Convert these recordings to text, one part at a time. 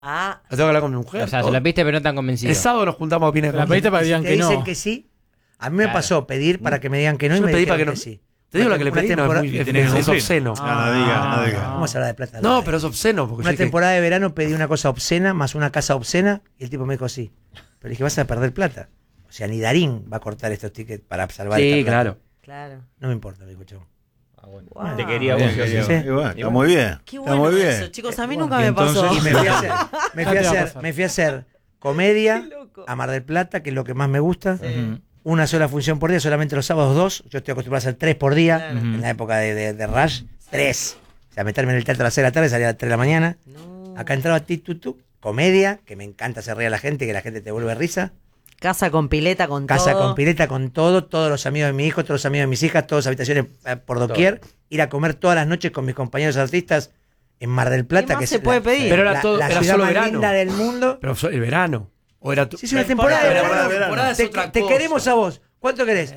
Ah, La tengo que hablar con mi mujer. O sea, se la pediste pero no tan convencido. El sábado nos juntamos a opinar. La pediste para que digan Te que dicen no. que sí. A mí me pasó pedir para que me digan que no Yo y le me pedí para dijeron que no. que sí. Te digo la que le Una pedí, no, temporada- es, muy, tenés que es cumplir. obsceno. No diga, no diga. Vamos a hablar de plata. No, pero es obsceno. Porque Una yo dije, temporada de verano pedí una cosa obscena más una casa obscena y el tipo me dijo sí. Pero dije, vas a perder plata. O sea, ni Darín va a cortar estos tickets para salvar esta sí, plata. claro. claro. No me importa, me dijo chabón. Wow. Te quería Bien, vos, yo bien, sí. y bueno, está muy bien. Qué Está bueno muy bien. eso, chicos. A mí nunca Y me pasó. entonces- Y me fui a hacer, me fui a Ya te va a hacer, pasar. me fui a hacer comedia Qué loco. a Mar del Plata, que es lo que más me gusta. Ujú. Una sola función por día, solamente los sábados 2. Yo estoy acostumbrado a hacer 3 por día. Claro. En la época de Rush, 3. O sea, meterme en el teatro a las 6 de la tarde, salía a las 3 de la mañana. No. Acá entraba Titutu, comedia, que me encanta hacer reír a la gente, que la gente te vuelve risa. Casa con pileta, con Casa todo. con pileta, con todo, todos los amigos de mi hijo, todos los amigos de mis hijas, todas habitaciones por doquier. Ir a comer todas las noches con mis compañeros artistas en Mar del Plata. ¿Qué más que se es puede la- pedir? Pero era todo- la era ciudad solo más verano. linda del mundo. Pero el verano. O era tu... Sí, es una temporada de temporada verano. de verano. Te queremos a vos. ¿Cuánto querés?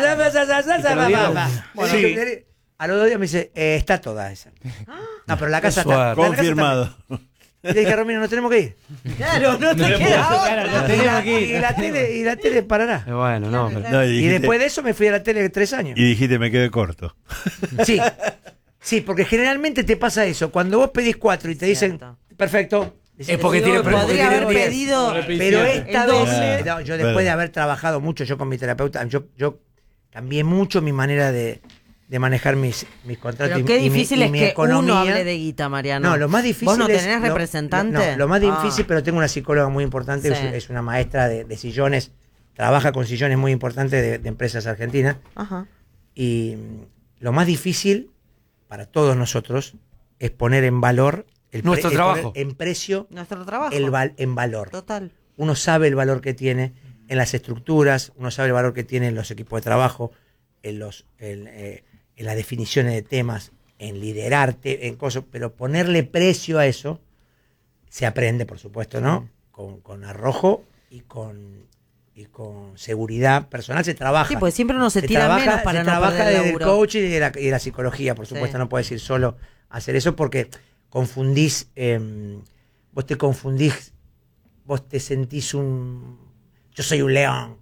Bueno, Sí. A los 2 días me dice, está toda esa. No, pero la casa está. suerte. la casa Confirmado. está. Le dije a Romina, nos tenemos que ir. Claro, no te queda Claro, otra. no tenemos que ir. Y la tele parará. Bueno, no, pero... No, Y después de eso me fui a la tele 3 años. y dijiste, me quedé corto. Sí. Sí, porque generalmente te pasa eso. Cuando vos pedís 4 y te dicen, Cierto. perfecto. Es porque tiene Podría haber 10. pedido. Pero esta el vez, doble. no, yo después de haber trabajado mucho yo con mi terapeuta, yo cambié mucho mi manera de manejar mis contratos Pero qué y mi- difícil y es mi que economía. uno hable de guita, Mariano. No, lo más difícil ¿Vos no es- tenés representante? No, lo más difícil, Ah. pero tengo una psicóloga muy importante, Sí. es una maestra de sillones, trabaja con sillones muy importantes de empresas argentinas. Ajá. Y lo más difícil para todos nosotros es poner en valor Nuestro trabajo. poner en precio Nuestro trabajo. en valor. Total. Uno sabe el valor que tiene en las estructuras, uno sabe el valor que tiene en los equipos de trabajo, en las definiciones de temas, en liderarte, en cosas, pero ponerle precio a eso se aprende, por supuesto, ¿no? Con arrojo y con seguridad personal se trabaja. Sí, pues siempre uno se tira trabaja, menos para se no trabaja perder el desde el laburo. coaching y de la psicología, por supuesto, Sí. no puedes ir solo a hacer eso porque confundís, vos te confundís, vos te sentís yo soy un león,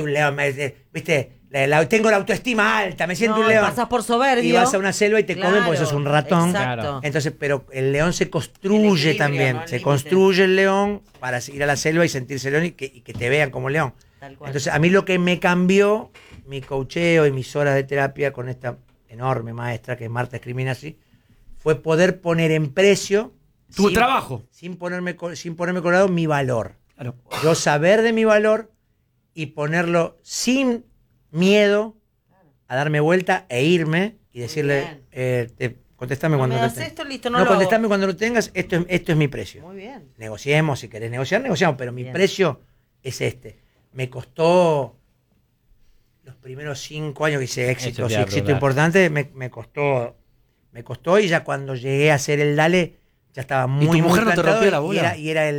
viste, tengo la autoestima alta, me siento No, un león. pasás por soberbio. Y vas a una selva y te comen porque Claro, sos un ratón. Exacto. Entonces, pero el león se El construye equilibrio, también, ¿no? El se límite. construye el león para ir a la selva y sentirse león y que te vean como león. Tal cual. Entonces, a mí lo que me cambió mi coacheo y mis horas de terapia con esta enorme maestra que es Marta Scriminacci fue poder poner en precio Tu trabajo. sin ponerme colorado mi valor. Claro. Yo saber de mi valor y ponerlo sin miedo a darme vuelta e irme y decirle, contestame No cuando me lo das tengas. esto, listo, no No, lo hago. contestame cuando lo tengas, esto es mi precio. Muy bien. Negociemos, si querés negociar, negociamos, pero mi Bien. precio es este. Me costó los primeros 5 años que hice éxito, Eso te iba a éxito preguntar. importante, me costó y ya cuando llegué a hacer el Dale, ya estaba muy, tu muy mujer no te plantado rompió la bola? y era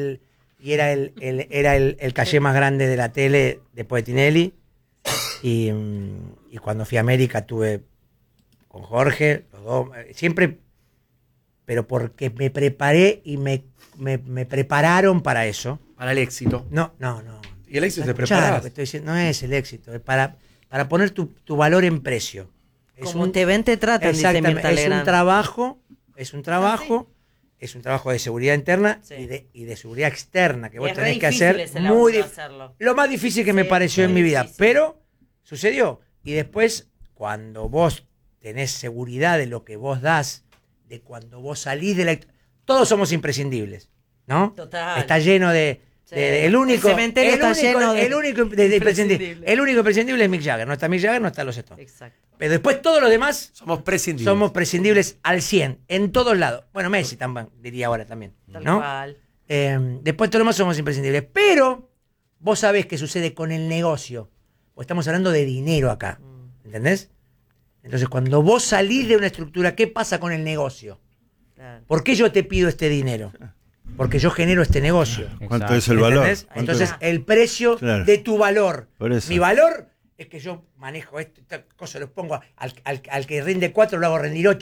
el caché más grande de la tele después de Tinelli. Y cuando fui a América tuve con Jorge, los dos, siempre, pero porque me preparé y me prepararon para eso. Para el éxito. No. Y el éxito te Escuchá, lo preparas. que estoy diciendo no es el éxito, es para poner tu valor en precio. Como te ven, te tratan, dice Mirta Exactamente, es Legrand. un trabajo, es un trabajo de seguridad interna Sí. y de seguridad externa que Y vos es re tenés que difícil hacer ese muy laburo difícil. hacerlo. Lo más difícil que me Sí, pareció en muy mi vida, difícil. pero sucedió. Y después, cuando vos tenés seguridad de lo que vos das, de cuando vos salís de la... Todos somos imprescindibles, ¿no? Total. Está lleno de... Sí. el único, El cementerio está lleno de el único imprescindible. imprescindibles. El único imprescindible es Mick Jagger. No está Mick Jagger, no están los Stones. Exacto. Pero después todos los demás Somos prescindibles. somos prescindibles al 100, en todos lados. Bueno, Messi también, diría ahora también. Tal ¿no? cual. Después todos los demás somos imprescindibles. Pero vos sabés qué sucede con el negocio. Pues estamos hablando de dinero acá. ¿Entendés? Entonces, cuando vos salís de una estructura, ¿qué pasa con el negocio? Claro. ¿Por qué yo te pido este dinero? Porque yo genero este negocio. ¿Cuánto es el valor? ¿Entendés? ¿Cuánto Entonces, es? el precio Claro. de tu valor. Por eso. Mi valor es que yo manejo esta cosa, lo pongo al que rinde 4, lo hago rendir 8,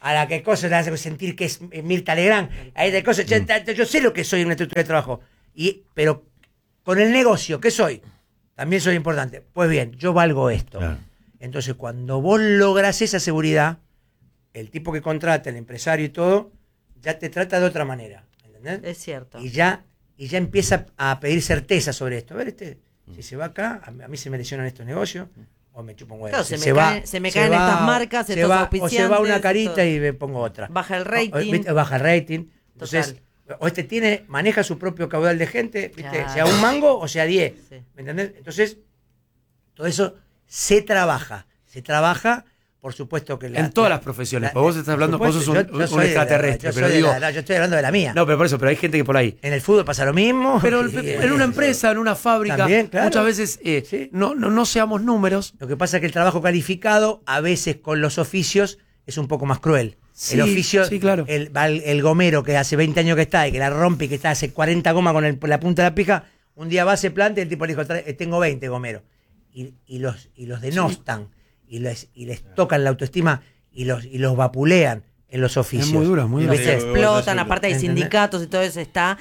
a la que cosa le hace sentir que es Mirta Legrand, a esta cosa, yo sé lo que soy en una estructura de trabajo, pero con el negocio, ¿qué soy? También soy importante. Pues bien, yo valgo esto. Claro. Entonces, cuando vos lográs esa seguridad, el tipo que contrata, el empresario y todo, ya te trata de otra manera. ¿Entendés? Es cierto. Y ya empieza a pedir certeza sobre esto. A ver, si se va acá, a mí se me lesionan estos negocios, o me chupo un huevo. Claro, Si se me caen estas marcas, se estos va, o auspiciantes, se va una carita todo. y me pongo otra. Baja el rating. ¿Viste? Baja el rating. Entonces, o maneja su propio caudal de gente, ¿viste? Claro. Sea un mango o sea 10. Sí. ¿Me entendés? Entonces, todo eso se trabaja. Se trabaja, por supuesto que... En todas las profesiones, porque vos estás hablando, vos sos un soy extraterrestre, yo pero soy digo... yo estoy hablando de la mía. No, pero por eso, pero hay gente que por ahí... En el fútbol pasa lo mismo. Pero en una empresa, en una fábrica, También, claro. muchas veces Sí. no seamos números. Lo que pasa es que el trabajo calificado, a veces con los oficios, es un poco más cruel. Sí, el oficio, sí, claro. el gomero que hace 20 años que está y que la rompe y que está hace 40 gomas con la punta de la pija, un día va, se planta y el tipo le dijo, tengo 20 gomeros. Y los denostan y les tocan la autoestima y los vapulean en los oficios. Es muy duro, muy duro. Se explotan, Sí, aparte hay ¿entendés? sindicatos y todo eso está,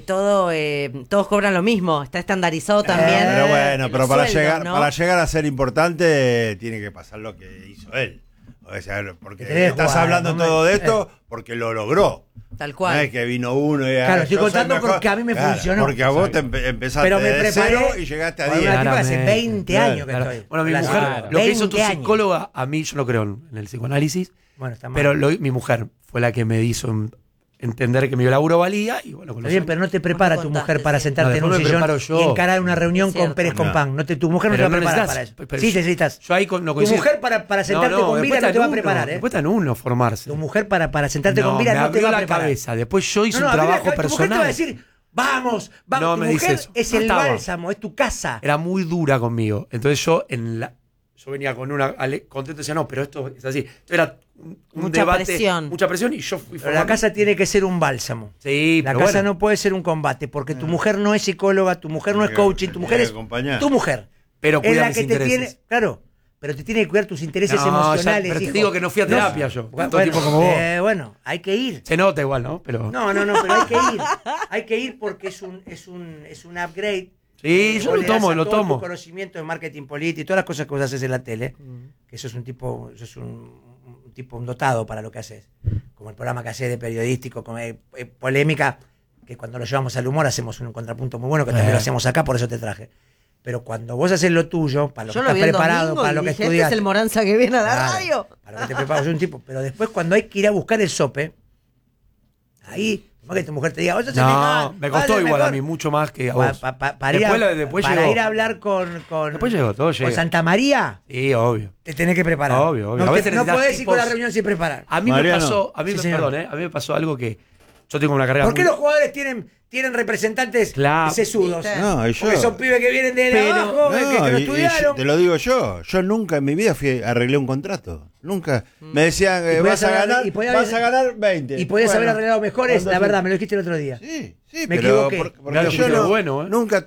todos cobran lo mismo, está estandarizado también. Pero bueno, pero los para sueldos, llegar, ¿no? para llegar a ser importante tiene que pasar lo que hizo él. O sea, porque Tenés que estás jugar, hablando ¿no? todo de esto porque lo logró. Tal cual. No es que vino uno y Claro, estoy yo soy contando mejor. porque a mí me Claro, funcionó. Porque a vos te empezaste Pero me de preparé 0 y llegaste a con 10. una tipa hace Claramente. 20 Claro, años que Claro. estoy. Bueno, mi La mujer, señora, lo que hizo tu 20 años. psicóloga, a mí yo no creo en el psicoanálisis, Bueno, está mal. pero mi mujer fue la que me hizo entender que mi laburo valía y bueno, con Está los bien, años- pero no te prepara Vos me tu mujer contaste, para sí. sentarte No, en un después me sillón preparo yo. y encarar una reunión Es con cierto. Pérez con No. pan. Tu mujer no te Pero va a no preparar para necesitas- eso. pero Sí, yo- necesitas. Yo ahí no Tu coincido. mujer para sentarte con Vila no te va a preparar, ¿eh? Después está en uno formarse. Tu mujer para sentarte No, con Vila me no te abrió va a la preparar. cabeza. Después yo hice un abrió la trabajo cabeza. Tu mujer te va a personal. decir, vamos. No, Tu me dice mujer eso. es No el estaba. bálsamo, es tu casa. Era muy dura conmigo. Entonces yo venía con una contento y decía, no, pero esto es así. Esto era un Mucha debate, presión. mucha presión y yo fui Pero la formando. casa tiene que ser un bálsamo. Sí, La pero casa bueno. no puede ser un combate, porque tu mujer no es psicóloga, tu mujer no es Tiene que- coaching, tu mujer tiene es que acompañar. tu mujer. Pero Es cuida la mis que te intereses. tiene, claro, pero te tiene que cuidar tus intereses No, emocionales. pero te hijo. digo que no fui a terapia yo. Tanto tiempo como vos. Bueno, hay que ir. Se nota igual, ¿no? Pero No, pero hay que ir. Hay que ir porque es un upgrade. sí, yo Vos lo le das tomo, a lo todo tomo. tu conocimiento de marketing político y todas las cosas que vos haces en la tele, que eso es un tipo, un dotado para lo que haces. Como el programa que haces de periodístico, con polémica, que cuando lo llevamos al humor hacemos un contrapunto muy bueno, que también lo hacemos acá, por eso te traje. Pero cuando vos haces lo tuyo, para lo Yo que lo estás vi el preparado, domingo para y lo que dije, estudias. este es el Moranza que viene a la Claro, radio. para lo que te preparas, soy un tipo. Pero después, cuando hay que ir a buscar el sope, ahí, no que tu mujer te diga, vos sos el No, mejor, me vos costó sos el igual a mejor. mí, mucho más que a vos. Para Después llegó. ir a hablar con Después llegó, todo con llega. Santa María, Sí, obvio. te tenés que preparar. Obvio, obvio. No, A veces no necesitas podés ir con la tipos- reunión sin preparar. A mí Mariano. me pasó, Sí, señor. perdón, a mí me pasó algo que yo tengo una carrera ¿Por qué muy- los jugadores tienen representantes Claro. sesudos? ¿Viste? No, y yo. Porque son pibes que vienen de Pero- abajo, que no estudiaron. te lo digo yo. Yo nunca en mi vida arreglé un contrato. Nunca. Me decían, Y podías vas a haber- ganar, y podías vas a haber- ganar 20. Y podías haber Bueno, arreglado mejores, ¿cuándo la fue? verdad, me lo dijiste el otro día. Sí, Me pero equivoqué. porque Claro, yo pero no, bueno, ¿eh? nunca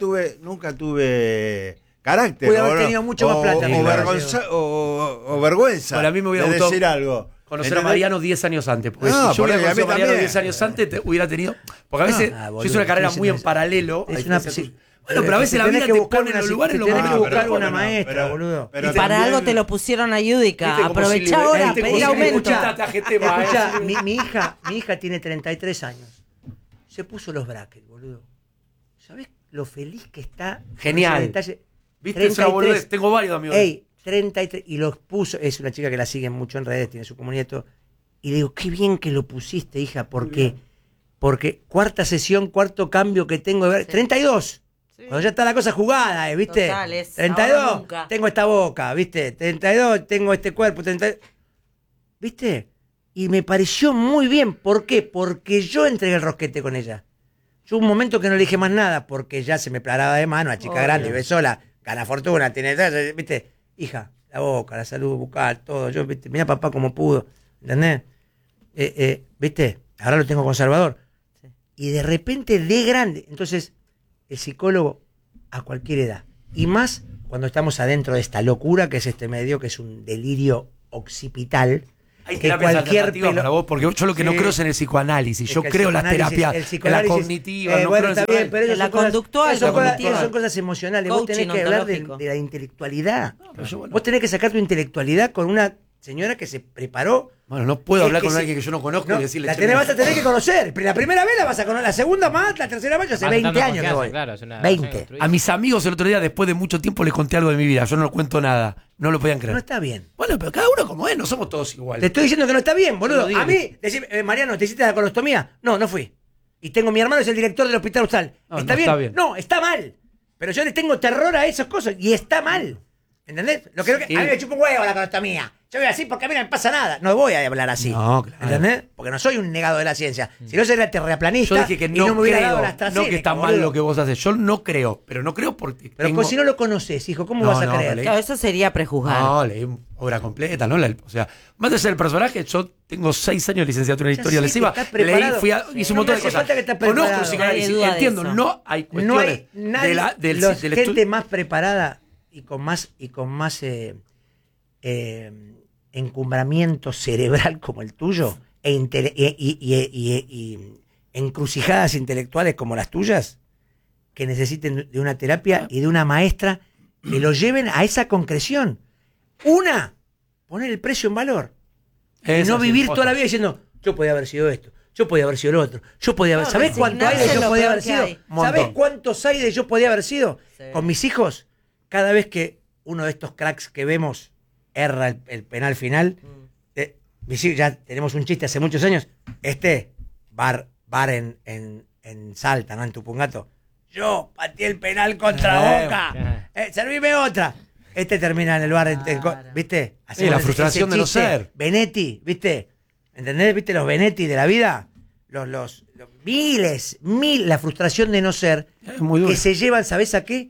tuve carácter. Pude haber o tenido mucho más plata, O, sí, claro. o vergüenza Bueno, a mí me hubiera de gustado decir algo. conocer a ¿Entendés? Mariano 10 años antes. Porque No, si yo por hubiera ahí, a mí conocido a Mariano también. 10 años antes, hubiera tenido. Porque a veces boludo, yo hice una carrera sí, muy sí, en sí. paralelo. Es a una- diferencia sí. tuya. Bueno, pero a veces la Tenés vida que te buscar pone en una- los lugares lo tenés más que buscar pero- una pero- maestra, pero- boludo. pero Y para también- algo te lo pusieron a Yudica. Viste cómo Aprovecha si ahora, viste cómo pedí si aumento. escuchá, tajete, Escuchá, maestro. mi hija tiene 33 años. Se puso los brackets, boludo. ¿Sabés lo feliz que está? con Genial. ese detalle? ¿Viste? Es una boludez. Tengo varios amigos. Ey, 33. Y los puso. Es una chica que la sigue mucho en redes, tiene su comunidad y todo. Y le digo, qué bien que lo pusiste, hija, porque cuarta sesión, cuarto cambio que tengo de ver. 32. Cuando ya está la cosa jugada, ¿viste? Total, es ahora o 32, nunca. tengo esta boca, ¿viste? 32, tengo este cuerpo, 32. ¿Viste? Y me pareció muy bien. ¿Por qué? Porque yo entregué el rosquete con ella. Yo un momento que no le dije más nada, porque ya se me paraba de mano, a chica Obvio. grande, vive sola, gana fortuna, tiene, ¿viste? Hija, la boca, la salud bucal, todo. Yo, ¿viste? Mira papá como pudo, ¿entendés? ¿Viste? Ahora lo tengo con Salvador. Sí. Y de repente, de grande. Entonces, el psicólogo a cualquier edad. Y más cuando estamos adentro de esta locura que es este medio, que es un delirio occipital. Hay que terapias cualquier alternativas para vos, porque yo lo que no Sí. creo es en el psicoanálisis. Es Yo que el creo en las psicoanálisis- terapias, el en la psicoanálisis- cognitiva, no bueno, creo en el está bien, psicoanálisis. pero En esas la son cosas- conductual, esas son la cosas- cognitiva. esas son cosas emocionales. Vos tenés Coaching que hablar ontológico. de la intelectualidad. Pero yo, bueno. Vos tenés que sacar tu intelectualidad con una señora que se preparó. Bueno, no puedo Es hablar que con si- alguien que yo no conozco No, y decirle... la che, tenés, mira, vas a tener que conocer. La primera vez la vas a conocer, la segunda más, la tercera más. Yo hace Vas 20 dando años que confianza, voy. claro, es una 20. relación construida. a mis amigos el otro día, después de mucho tiempo, les conté algo de mi vida. Yo no cuento nada. No lo podían creer. No está bien. Bueno, pero cada uno como es, no somos todos iguales. Te estoy diciendo que no está bien, boludo. No digo A mí, decime, Mariano, ¿te hiciste la colostomía? No, no fui. Y tengo mi hermano, es el director del hospital Ustal. No, ¿Está no bien? está bien. No, está mal. Pero yo le tengo terror a esas cosas y está mal. ¿Entendés? Lo que, Sí. A mí me chupa un huevo la colostomía. Yo voy así porque a mí no me pasa nada. No voy a hablar así. No, claro. ¿Entendés? Porque no soy un negado de la ciencia. Si no sería terraplanista Yo dije que y no no me hubiera dado creo, la no AstraZeneca, que está mal boludo. lo que vos haces. Yo no creo, pero no creo porque Pero tengo... si no lo conoces, hijo, ¿cómo No, vas a no, creer? leí. Claro, eso sería prejuzgar. No, leí obra completa, ¿no? O sea, más de ser el personaje, yo tengo 6 años de licenciatura en Ya historia sé lesiva. que estás preparado. Hice un No montón me de hace cosas. falta que estés Conozco preparado. el psicoanálisis, Nadie duda de entiendo, eso. no hay No cuestiones hay nadie, del gente estu- más preparada y con más encumbramiento cerebral como el tuyo y encrucijadas intelectuales como las tuyas que necesiten de una terapia y de una maestra que lo lleven a esa concreción. Una, poner el precio en valor. Y no vivir toda la vida diciendo, yo podía haber sido esto, yo podía haber sido lo otro, yo podía haber... No, ¿Sabés cuánto hay de resignarse yo es lo podía peor haber que sido? hay. Montón. ¿Sabés cuántos hay de yo podía haber sido? Sí. Con mis hijos, cada vez que uno de estos cracks que vemos erra el penal final, mis hijos, ya tenemos un chiste hace muchos años, bar en Salta, ¿no? En Tupungato. Yo pateé el penal contra Boca. Servime otra. Termina en el bar, ¿viste? Sí, la frustración de no chiste. ser. Benetti, ¿viste? ¿Entendés? ¿Viste los Benetti de la vida? Los miles, la frustración de no ser, Es muy duro. que se llevan, ¿sabés a qué?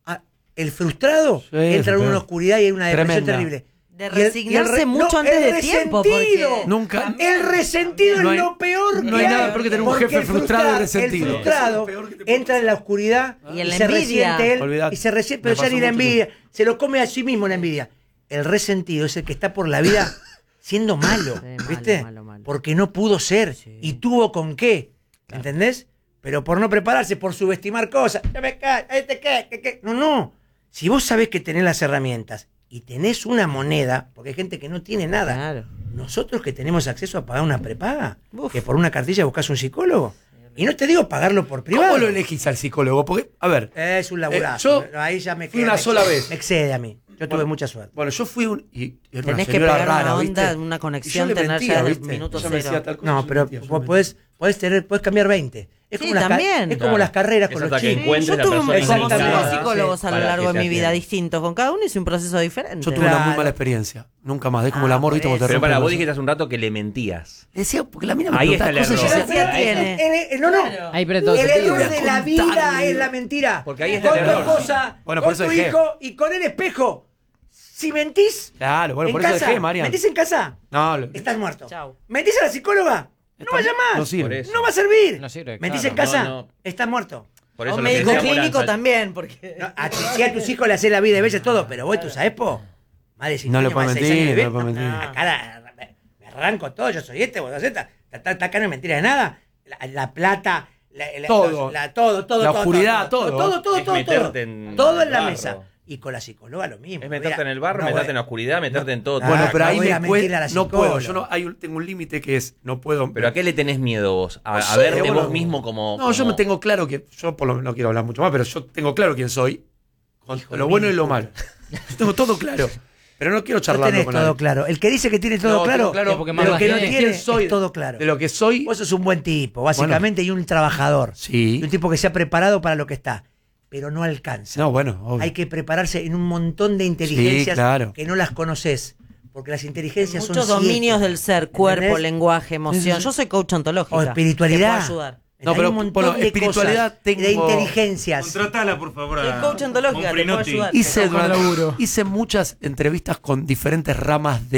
El frustrado Sí, entra en sí, una oscuridad y en una depresión Tremenda. terrible. De Y el- resignarse y el mucho antes el de tiempo, resentido. porque- Nunca. El resentido No hay- es lo peor no que hay hay. nada peor que tener un Porque jefe el frustrado y frustra- resentido. El frustrado Eso es lo peor que te puede entra en la oscuridad Y en la se envidia. resiente él. Olvidate. Y se resiente, pero Me ya ni pasó la mucho envidia. Se lo come a sí mismo la envidia. El resentido es el que está por la vida siendo malo, Sí, malo, ¿viste? malo. Porque no pudo ser Sí. y tuvo con qué, ¿entendés? Pero por no prepararse, por subestimar cosas. Ya me cae, ¿qué? No. Si vos sabés que tenés las herramientas y tenés una moneda, porque hay gente que no tiene nada. Claro. Nosotros que tenemos acceso a pagar una prepaga, Uf. que por una cartilla buscas un psicólogo. Y no te digo pagarlo por privado. ¿Cómo lo elegís al psicólogo? Porque, a ver, Es un laburazo. yo Ahí ya me fui una sola vez. Me excede a mí. Yo tuve mucha suerte. bueno, yo fui y era una Tenés que señora pegar una rara, onda, ¿viste? una Y conexión, yo le tener mentía, ya el ¿viste? minuto Ella me decía cero. tal cosa, No, yo pero mentía, yo podés cambiar 20. Es Sí, como las también. es como las carreras con Es los hasta que chicos. encuentres Yo la tuve persona como indicada. 5 psicólogos a lo para largo que de te mi vida atienda. distintos. Con cada uno hice un proceso diferente. Yo tuve una muy Claro. mala experiencia. Nunca más. Es como el Ah, amor, ¿viste? por Como te eso. Pero rompe para, el vos corazón. dijiste hace un rato que le mentías. Decía, porque la mina me Ahí preguntaba está el cosas y yo error. decía, Ya tiene. No. Ahí, pero todo El sentido. error de la vida Contarle. es la mentira. Porque ahí está con el tu error. esposa, Bueno, por con eso tu dejé. hijo y con el espejo. Si mentís Claro, bueno, en por eso casa, dejé, Marian. mentís en casa, No, estás muerto. Chau. Mentís a la psicóloga, no vaya más. No sirve. Por eso. No va a servir. No sirve, Mentís claro. en casa, No, no. estás muerto. Por eso O lo que médico decía clínico Moranza. también, porque... No, si a tus hijos le haces la vida de bella todo, pero vos, ¿tú sabes, po? Más de 5 No le años, puedo más de 6 mentir, años de no le puedo vida. mentir. Acá me arranco todo, yo soy vos sos esta. Está acá no es mentira de nada. La plata, Todo. todo. La oscuridad, todo. Todo. Es meterte en Todo en la barro. mesa. Y con la psicóloga lo mismo. Es meterte Mira, en el barro, no meterte voy- en la oscuridad, meterte en todo. Ah, Bueno, pero no ahí voy a me mentirle a la no puedo. psicóloga. Tengo un límite que es, no puedo. Pero ¿a qué le tenés miedo vos? A sé, verte bueno. vos mismo como... No, yo como- me tengo claro que. Yo por lo menos no quiero hablar mucho más, pero yo tengo claro quién soy. Con Hijo lo de bueno mil y lo puta. malo. Yo tengo todo claro. Pero no quiero No charlar tenés con todo nadie. claro. El que dice que tiene todo No, claro, tengo claro Es porque de más lo lo que no tiene. quién Tiene, soy. es todo claro. De lo que soy. Vos sos un buen tipo, básicamente, y un trabajador. Sí. Y un tipo que se ha preparado para lo que está. Pero no alcanza. No, bueno, obvio. Hay que prepararse en un montón de inteligencias claro. que no las conoces. Porque las inteligencias Muchos son dominios 7, del ser, cuerpo, ¿entendés? lenguaje, emoción. Sí. Yo soy coach ontológica. O espiritualidad. Te puedo ayudar. No, Hay pero, un montón bueno, de espiritualidad cosas, tengo- de inteligencias. Contratala, por favor. Soy coach ontológica, te puedo ayudar. Hice, Con laburo. hice muchas entrevistas con diferentes ramas de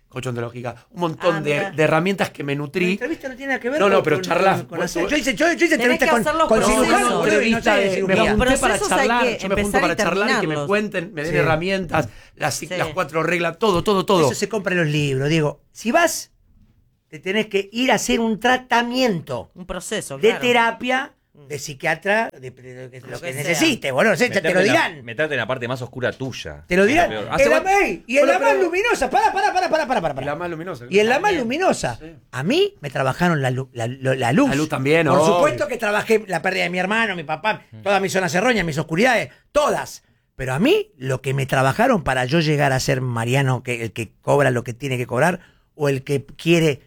coach ontológica, un montón Ah, de mirá. herramientas que me La nutrí. entrevista no tiene nada que ver No, pero charlas. hacer. Yo hice Tenés entrevista que con, hacer los con procesos. cirujanos, boludo, y no Entrevista sé de me cirugía. junté para Procesos hay charlar, que yo me junto empezar para y charlar y que me terminarlos. cuenten, me den Sí. herramientas, las Sí. 4 reglas, todo. Eso se compra en los libros. Digo, si vas, te tenés que ir a hacer un tratamiento Un proceso, de claro. terapia, de psiquiatra, de lo que sea. necesites, boludo. No sé, te Meterte lo en la- dirán. meterte en la parte más oscura tuya. Te lo dirán. Peor. En Hace la, cuánto- y en la Pero- más luminosa. Para. Y la más luminosa. Y en la más luminosa. Sí. A mí me trabajaron la luz. La luz también, Por obvio. supuesto que trabajé la pérdida de mi hermano, mi papá, todas mis zonas erróneas, mis oscuridades, todas. Pero a mí, lo que me trabajaron para yo llegar a ser Mariano, el que cobra lo que tiene que cobrar, o el que quiere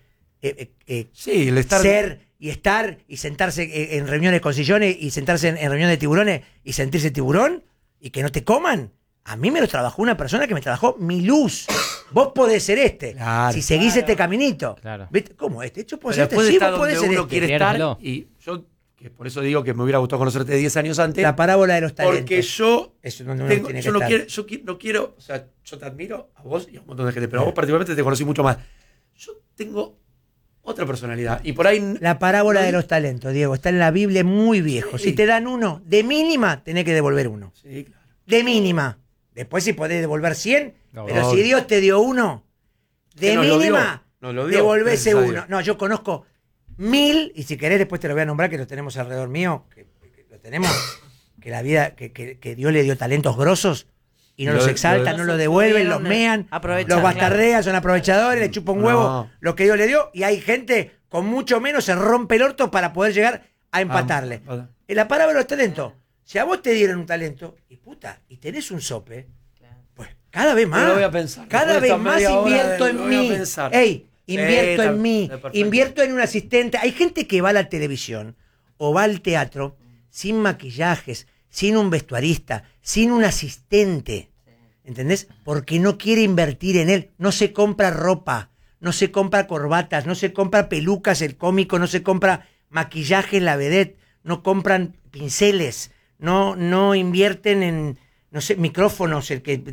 Sí, el estar. ser y estar y sentarse en reuniones con sillones y sentarse en reuniones de tiburones y sentirse tiburón y que no te coman. A mí me lo trabajó una persona que me trabajó mi luz. Vos podés ser este. Claro. Si seguís este caminito. Claro. ¿Viste? ¿Cómo este? Yo puedo Pero ser este. después de Sí, estar vos podés donde ser uno este. quiere estar. Piérdelo. Y yo, que por eso digo que me hubiera gustado conocerte 10 años antes. La parábola de los talentos. Porque yo. Es donde uno tengo- tiene que yo no estar. quiero, no quiero. O sea, yo te admiro a vos y a un montón de gente, pero a vos particularmente te conocí mucho más. Yo tengo otra personalidad. Y por ahí. La parábola no- de los talentos, Diego, está en la Biblia muy viejo. Sí. Si te dan uno, de mínima, tenés que devolver uno. Sí, claro. De mínima. Después si podés devolver 100, No, pero obvio. si Dios te dio uno, de Que nos lo mínima, dio, nos lo dio, devolvé ese gracias a uno. Dios. No, yo conozco 1000, y si querés después te lo voy a nombrar, que lo tenemos alrededor mío, que lo tenemos, que la vida, que Dios le dio talentos grosos y no Lo los de- exaltan, lo no de- los devuelven, los Aprovechan, mean, aprovechan, los bastardean, son aprovechadores, le chupa un huevo No. lo que Dios le dio, y hay gente con mucho menos se rompe el orto para poder llegar a empatarle. Ah, En la parábola de los talentos, si a vos te dieron un talento, y puta, y tenés un sope, pues cada vez más. Lo voy a pensar. Cada Después de vez esta más media hora invierto lo en voy a mí. pensar. Ey, Sí, invierto está- en mí. está perfecto. Invierto en un asistente. Hay gente que va a la televisión o va al teatro sin maquillajes, sin un vestuarista, sin un asistente. ¿Entendés? Porque no quiere invertir en él. No se compra ropa, no se compra corbatas, no se compra pelucas el cómico, no se compra maquillaje la vedette, no compran pinceles, no invierten en, no sé, micrófonos, el que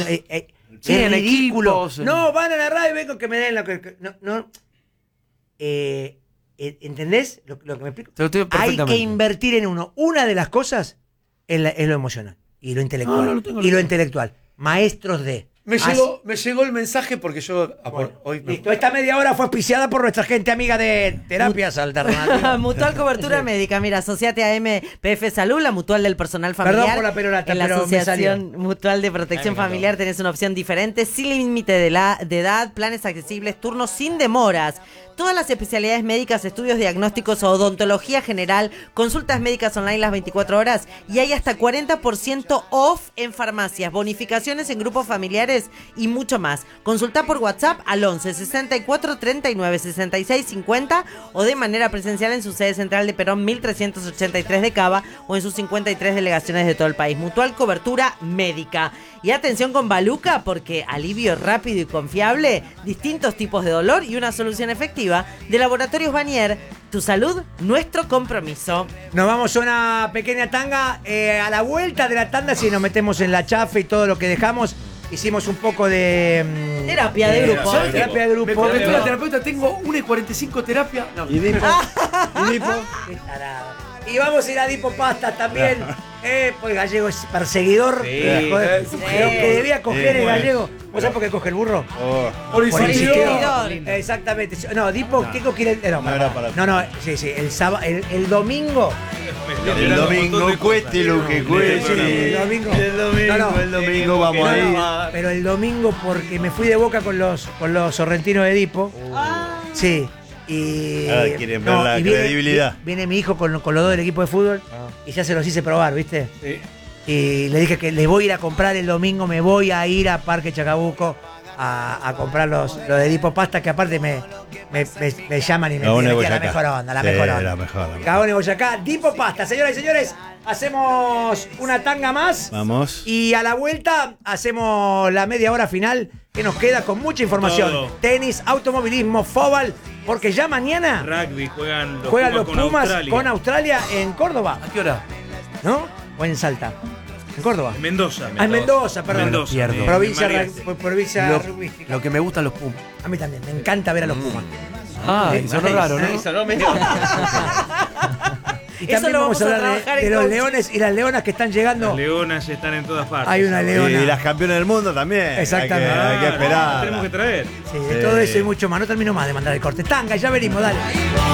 Sí, es en ridículo. equipos, en- No, van a la radio y vengo que me den lo que no. ¿Entendés lo que me explico? Te lo estoy Hay que perfectamente. invertir en uno. Una de las cosas es lo emocional y lo intelectual. No lo tengo y lo claro. intelectual. Maestros de. Me llegó el mensaje porque yo. Hoy me- Listo, esta media hora fue auspiciada por nuestra gente amiga de Terapias Alternativas. Mutual Cobertura Médica. Mira, asociate a MPF Salud, la mutual del personal Perdón familiar. por la perorata, en la pero me Asociación salió. Mutual de Protección Familiar tenés una opción diferente, sin límite de edad, planes accesibles, turnos sin demoras. Todas las especialidades médicas, estudios diagnósticos, odontología general, consultas médicas online las 24 horas y hay hasta 40% off en farmacias, bonificaciones en grupos familiares y mucho más. Consulta por WhatsApp al 11 64 39 66 50 o de manera presencial en su sede central de Perón 1383 de Cava o en sus 53 delegaciones de todo el país. Mutual Cobertura Médica. Y atención con Baluca, porque alivio rápido y confiable, distintos tipos de dolor y una solución efectiva de Laboratorios Vanier. Tu salud, nuestro compromiso. Nos vamos a una pequeña tanga. A la vuelta de la tanda, si nos metemos en la chafa y todo lo que dejamos, hicimos un poco de Terapia de grupo. ¿Sabes qué? terapia de grupo. Me comentó la terapeuta, tengo 1:45 terapia. No, ¿Y Dipo? ¿Y Dipo? Qué tarado. Y vamos a ir a Dipo Pastas también. Pues Gallego es perseguidor. Sí. Joder, Sí. Lo que debía coger el bueno. Gallego. ¿Vos sabés por qué coge el burro? Oh, por Por insistidor. Exactamente. No, Dipo, ¿qué quiere? No era para- No, sí, el sábado, el domingo. el domingo cueste lo que cueste. el domingo. El domingo vamos a ir. Pero el domingo porque me fui de Boca con los sorrentinos de Edipo. Sí. Y, Ahora quieren ver la y credibilidad. Viene mi hijo con los dos del equipo de fútbol y ya se los hice probar, ¿viste? Sí. Y le dije que les voy a ir a comprar el domingo, me voy a ir a Parque Chacabuco a comprar los de Edipo Pasta, que aparte me llaman y me Gabón de dicen que es la Boyacá. mejor onda, la Sí, mejor onda. la mejor. Gabón de Boyacá, Edipo Pasta. Señoras y señores, hacemos una tanga más. Vamos. Y a la vuelta hacemos la media hora final que nos queda con mucha información. Todo. Tenis, automovilismo, fútbol, porque ya mañana Rugby juegan juegan los con Pumas Australia. con Australia en Córdoba, ¿A qué hora? ¿no? O en Salta. ¿En Córdoba? En Mendoza. Ah, en Mendoza, perdón. Mendoza, Pierdo. Provincia, María. provincia rugbyística. Lo que me gustan los Pumas. A mí también, me encanta ver a los Pumas. Y sonó raro, ¿no? Sí, sonó medio- Y Eso también lo vamos a vamos a hablar trabajar de en los coaching. leones y las leonas que están llegando. Las leonas están en todas partes. Hay una ahora. leona. Y las campeonas del mundo también. Exactamente. Hay que Claro, esperar. Tenemos que traer. Sí, de todo eso y mucho más. No termino más de mandar el corte. Tanga, ya venimos, dale.